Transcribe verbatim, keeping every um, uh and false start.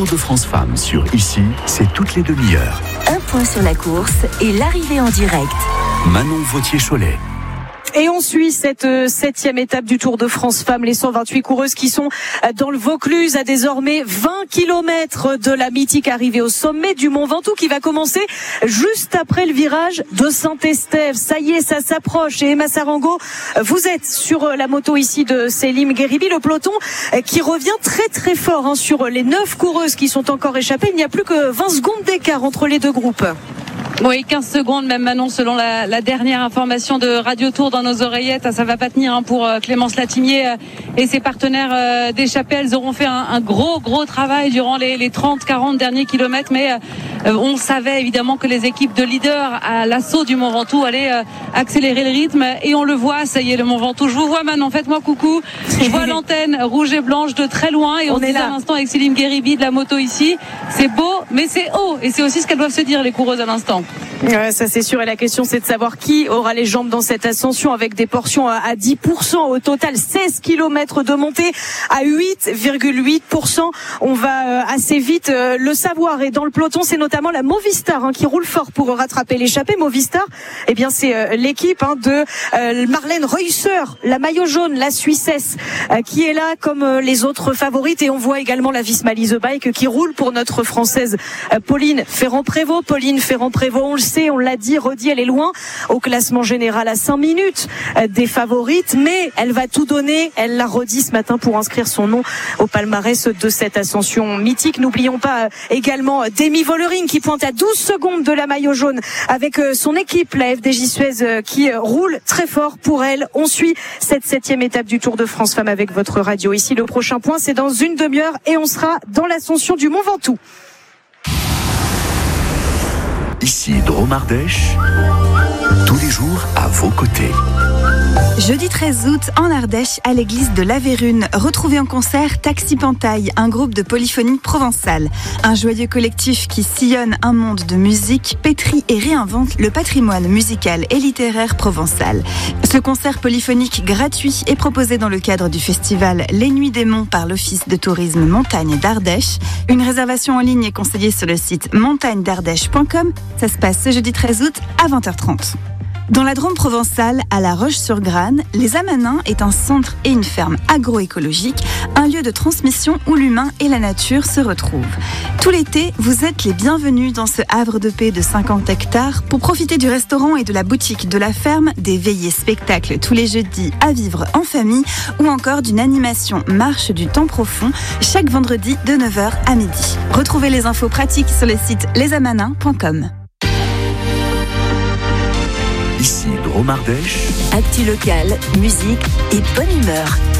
Tour de France Femmes sur Ici, c'est toutes les demi-heures. Un point sur la course et l'arrivée en direct. Manon Vautier-Cholet. Et on suit cette euh, septième étape du Tour de France Femmes, les cent vingt-huit coureuses qui sont euh, dans le Vaucluse à désormais vingt kilomètres de la mythique arrivée au sommet du Mont Ventoux qui va commencer juste après le virage de Saint-Estève. Ça y est, ça s'approche. Et Emma Sarango, vous êtes sur euh, la moto ici de Selim Gheribi, le peloton euh, qui revient très très fort hein, sur les neuf coureuses qui sont encore échappées. Il n'y a plus que vingt secondes d'écart entre les deux groupes. Oui, quinze secondes même Manon selon la, la dernière information de Radio Tour dans nos oreillettes. Ça va pas tenir hein, pour euh, Clémence Latimier euh, et ses partenaires euh, d'échappée. Elles auront fait un, un gros gros travail durant les, les trente quarante derniers kilomètres, mais euh, on savait évidemment que les équipes de leaders à l'assaut du Mont Ventoux allaient euh, accélérer le rythme et on le voit. Ça y est, le Mont Ventoux. Je vous vois Manon, faites-moi coucou. Je vois l'antenne rouge et blanche de très loin et on, on est là à l'instant avec Selim Gheribi de la moto ici. C'est beau, mais c'est haut et c'est aussi ce qu'elles doivent se dire les coureuses à l'instant. Ouais, ça c'est sûr et la question c'est de savoir qui aura les jambes dans cette ascension avec des portions à dix pour cent au total, seize kilomètres de montée à huit virgule huit pour cent. On va assez vite le savoir et dans le peloton c'est notamment la Movistar hein, qui roule fort pour rattraper l'échappée. Movistar, eh bien c'est l'équipe hein, de euh, Marlène Reusser, la maillot jaune, la Suissesse euh, qui est là comme les autres favorites et on voit également la Visma Lease Bike qui roule pour notre française euh, Pauline Ferrand-Prévot. Pauline Ferrand-Prévot, on le sait, on l'a dit, redit, elle est loin au classement général à cinq minutes des favorites, mais elle va tout donner, elle l'a redit ce matin pour inscrire son nom au palmarès de cette ascension mythique. N'oublions pas également Demi Vollering qui pointe à douze secondes de la maillot jaune avec son équipe, la F D J Suez, qui roule très fort pour elle. On suit cette septième étape du Tour de France Femmes avec votre radio ici. Le prochain point, c'est dans une demi-heure et on sera dans l'ascension du Mont Ventoux. Ici Drôme-Ardèche, tous les jours à vos côtés. Jeudi treize août, en Ardèche, à l'église de La Vérune, retrouvez en concert Taxi Pantaille, un groupe de polyphonie provençale. Un joyeux collectif qui sillonne un monde de musique, pétrit et réinvente le patrimoine musical et littéraire provençal. Ce concert polyphonique gratuit est proposé dans le cadre du festival Les Nuits des Monts par l'Office de tourisme Montagne d'Ardèche. Une réservation en ligne est conseillée sur le site montagne d'ardèche point com. Ça se passe ce jeudi treize août à vingt heures trente. Dans la Drôme provençale, à La Roche-sur-Grane, les Amanins est un centre et une ferme agroécologique, un lieu de transmission où l'humain et la nature se retrouvent. Tout l'été, vous êtes les bienvenus dans ce havre de paix de cinquante hectares pour profiter du restaurant et de la boutique de la ferme, des veillées spectacles tous les jeudis à vivre en famille ou encore d'une animation marche du temps profond chaque vendredi de neuf heures à midi. Retrouvez les infos pratiques sur le site les amanins point com. Ici Drôme-Ardèche. Actu local, musique et bonne humeur.